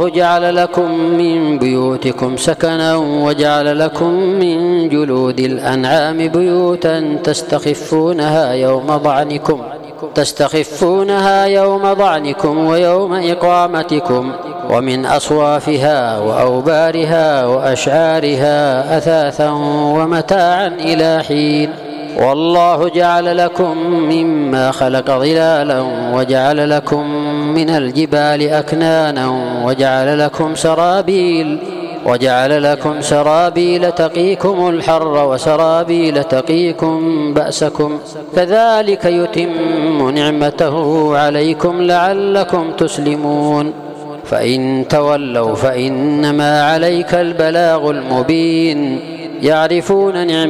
جعل لكم من بيوتكم سكنا وجعل لكم من جلود الأنعام بيوتا تستخفونها يوم ضعنكم ويوم إقامتكم ومن أصوافها وأوبارها وأشعارها أثاثا ومتاعا إلى حين. والله جعل لكم مما خلق ظلالا وجعل لكم من الجبال أكنانا وجعل لكم سرابيل تقيكم الحر وسرابيل تقيكم بأسكم كذلك يتم نعمته عليكم لعلكم تسلمون. فإن تولوا فإنما عليك البلاغ المبين. يعرفون نعمة